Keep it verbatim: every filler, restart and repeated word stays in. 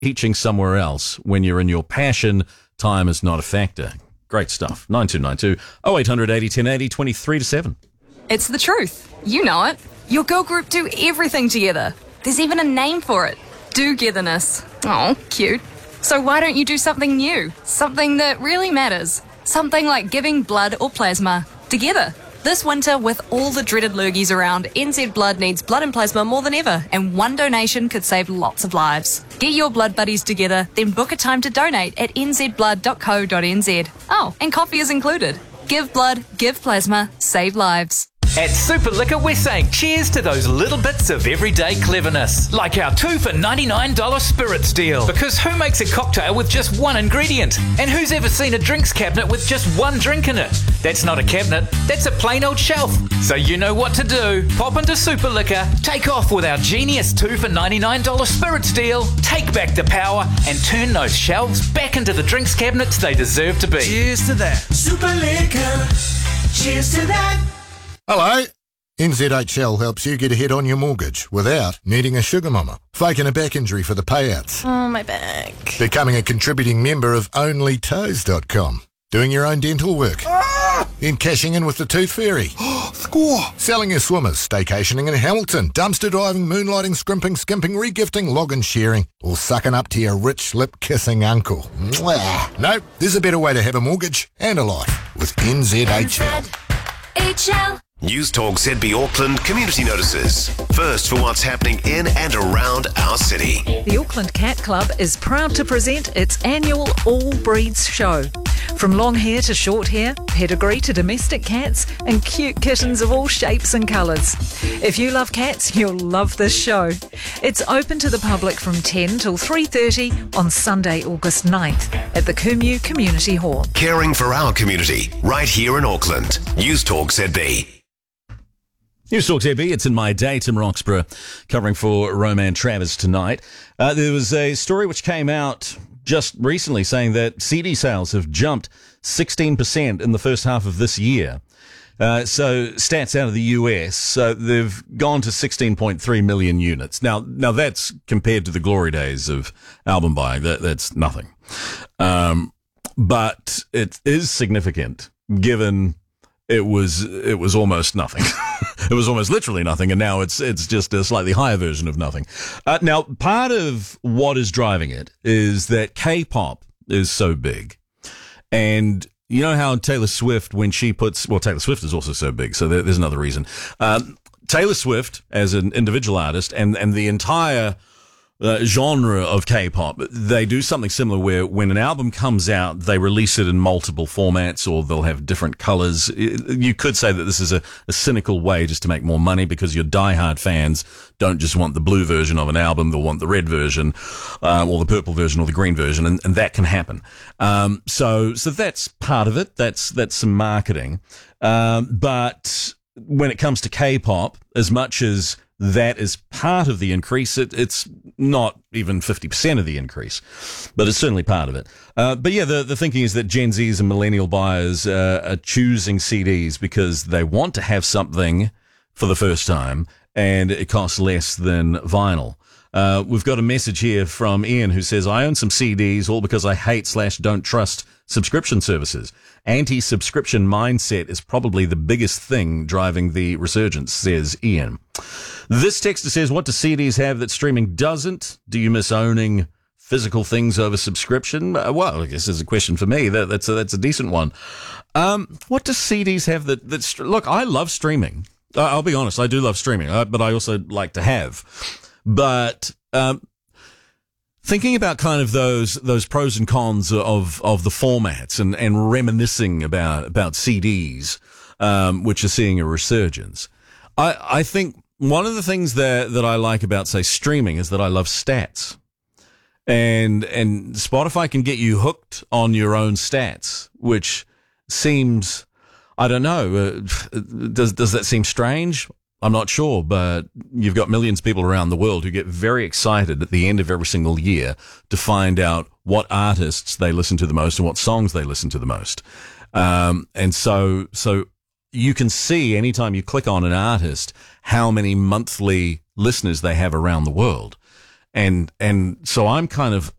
teaching somewhere else. When you're in your passion, time is not a factor. Great stuff. nine two nine two, oh eight hundred eighty ten eighty, twenty-three to seven. It's the truth. You know it. Your girl group do everything together. There's even a name for it. Do-getherness. Oh, cute. So why don't you do something new? Something that really matters. Something like giving blood or plasma together. This winter, with all the dreaded lurgies around, N Z Blood needs blood and plasma more than ever, and one donation could save lots of lives. Get your blood buddies together, then book a time to donate at n z blood dot co dot n z. Oh, and coffee is included. Give blood, give plasma, save lives. At Super Liquor, we're saying cheers to those little bits of everyday cleverness. Like our two for ninety-nine dollars spirits deal. Because who makes a cocktail with just one ingredient? And who's ever seen a drinks cabinet with just one drink in it? That's not a cabinet, that's a plain old shelf. So you know what to do. Pop into Super Liquor, take off with our genius two for ninety-nine dollars spirits deal, take back the power, and turn those shelves back into the drinks cabinets they deserve to be. Cheers to that. Super Liquor. Cheers to that. Hello. N Z H L helps you get ahead on your mortgage without needing a sugar mama, faking a back injury for the payouts. Oh, my back. Becoming a contributing member of only toes dot com. Doing your own dental work. Ah! Then cashing in with the Tooth Fairy. Score! Selling your swimmers, staycationing in Hamilton, dumpster diving, moonlighting, scrimping, skimping, regifting, login sharing, or sucking up to your rich lip-kissing uncle. Mwah. No, there's a better way to have a mortgage and a life with N Z H L. H L. News Talk Z B Auckland community notices. First for what's happening in and around our city. The Auckland Cat Club is proud to present its annual All Breeds Show. From long hair to short hair, pedigree to domestic cats, and cute kittens of all shapes and colours. If you love cats, you'll love this show. It's open to the public from ten till three thirty on Sunday, August ninth at the Kumu Community Hall. Caring for our community, right here in Auckland. News Talk Z B. News Talk Z B, it's in my day. Tim Roxburgh covering for Roman Travers tonight. Uh, there was a story which came out just recently saying that C D sales have jumped sixteen percent in the first half of this year. Uh, so stats out of the U S, so they've gone to sixteen point three million units. Now, now that's compared to the glory days of album buying. That, that's nothing. Um, but it is significant given it was, it was almost nothing. It was almost literally nothing, and now it's it's just a slightly higher version of nothing. Uh, now, part of what is driving it is that K-pop is so big. And you know how Taylor Swift, when she puts... Well, Taylor Swift is also so big, so there, there's another reason. Um, Taylor Swift, as an individual artist, and, and the entire... Uh, genre of K-pop, they do something similar where when an album comes out, they release it in multiple formats or they'll have different colors. You could say that this is a, a cynical way just to make more money because your diehard fans don't just want the blue version of an album, they'll want the red version, uh, or the purple version or the green version, and, and that can happen. Um, so, so that's part of it. That's, that's some marketing. Um, but when it comes to K-pop, as much as that is part of the increase, it, it's not even fifty percent of the increase, but it's certainly part of it. Uh, but yeah, the, the thinking is that Gen Zs and millennial buyers uh, are choosing C Ds because they want to have something for the first time and it costs less than vinyl. Uh, we've got a message here from Ian who says, I own some C Ds all because I hate slash don't trust subscription services. Anti-subscription mindset is probably the biggest thing driving the resurgence, says Ian. This texter says, what do C Ds have that streaming doesn't? Do you miss owning physical things over subscription? Uh, well, I guess there's a question for me. That, that's, a, that's a decent one. Um, what do C Ds have that, that st- look, I love streaming. Uh, I'll be honest, I do love streaming, uh, but I also like to have. But um, thinking about kind of those those pros and cons of of the formats and, and reminiscing about about C Ds, um, which are seeing a resurgence, I, I think one of the things that that I like about, say, streaming is that I love stats, and and Spotify can get you hooked on your own stats, which seems, I don't know, uh, does does that seem strange? I'm not sure, but you've got millions of people around the world who get very excited at the end of every single year to find out what artists they listen to the most and what songs they listen to the most. Um, and so, so you can see anytime you click on an artist how many monthly listeners they have around the world. And and so I'm kind of